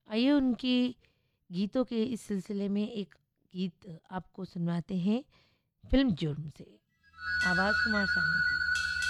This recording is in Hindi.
आइए उनकी गीतों के इस सिलसिले में एक गीत आपको सुनवाते हैं फिल्म जुर्म से। आवाज़ कुमार सानू की।